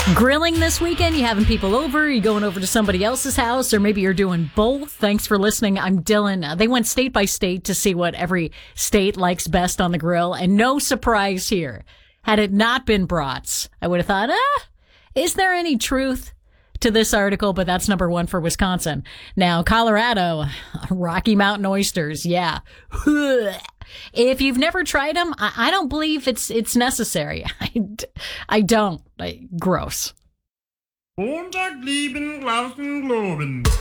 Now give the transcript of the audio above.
Grilling this weekend? You having people over? You going over to somebody else's house? Or maybe you're doing both? Thanks for listening. I'm Dylan. They went state by state to see what every state likes best on the grill. And no surprise here. Had it not been brats, I would have thought, is there any truth to this article? But that's number one for Wisconsin. Now, Colorado, Rocky Mountain oysters. Yeah. If you've never tried them, I don't believe it's necessary. I don't. Gross. Montag, lieben, Glauben, Globen.